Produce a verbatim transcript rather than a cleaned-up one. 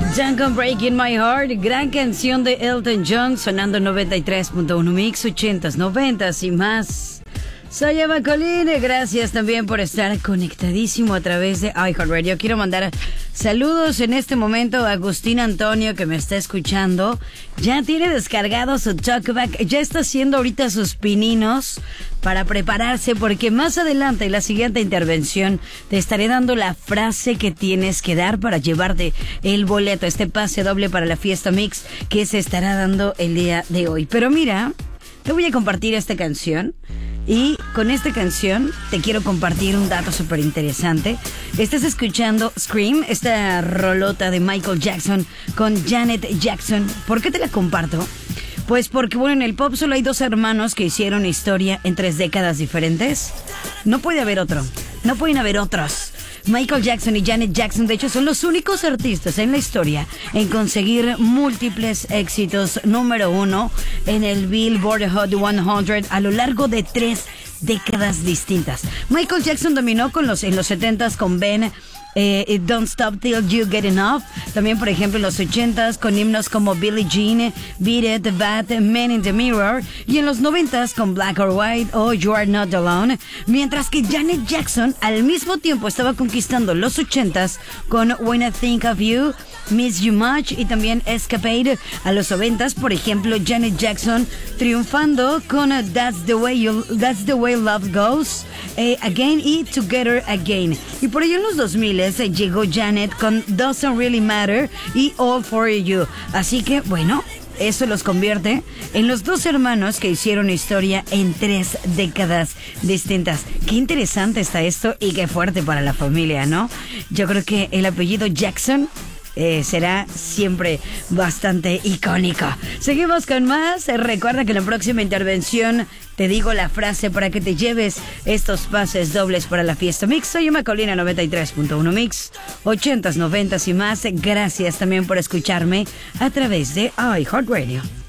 Duncan Breaking My Heart, gran canción de Elton John, sonando noventa y tres punto uno Mix, ochentas, noventas y más. Soy Eva Colline, gracias también por estar conectadísimo a través de iHeartRadio. Quiero mandar saludos en este momento a Agustín Antonio, que me está escuchando. Ya tiene descargado su talkback, ya está haciendo ahorita sus pininos para prepararse, porque más adelante en la siguiente intervención te estaré dando la frase que tienes que dar para llevarte el boleto, este pase doble para la Fiesta Mix que se estará dando el día de hoy. Pero mira, te voy a compartir esta canción. Y con esta canción te quiero compartir un dato súper interesante. Estás escuchando Scream, esta rolota de Michael Jackson con Janet Jackson. ¿Por qué te la comparto? Pues porque, bueno, en el pop solo hay dos hermanos que hicieron historia en tres décadas diferentes. No puede haber otro, no pueden haber otros. Michael Jackson y Janet Jackson, de hecho, son los únicos artistas en la historia en conseguir múltiples éxitos número uno en el Billboard Hot cien a lo largo de tres décadas distintas. Michael Jackson dominó con los, en los setentas con Ben, Eh, Don't Stop Till You Get Enough. También, por ejemplo, en los ochentas con himnos como Billie Jean, Beat It, Bad, Man in the Mirror. Y en los noventas con Black or White o You Are Not Alone. Mientras que Janet Jackson al mismo tiempo estaba conquistando los ochentas con When I Think of You, Miss You Much y también Escapade. A los noventas, por ejemplo, Janet Jackson triunfando con That's the Way, you, That's the Way Love Goes, eh, Again y Together Again. Y por ello en los dos mil llegó Janet con Doesn't Really Matter y All For You. Así que, bueno, eso los convierte en los dos hermanos que hicieron historia en tres décadas distintas. Qué interesante está esto y qué fuerte para la familia, ¿no? Yo creo que el apellido Jackson Eh, será siempre bastante icónico. Seguimos con más. Recuerda que en la próxima intervención te digo la frase para que te lleves estos pases dobles para la Fiesta Mix. Soy Emma Colina, noventa y tres punto uno Mix, ochentas, noventas y más. Gracias también por escucharme a través de iHeartRadio.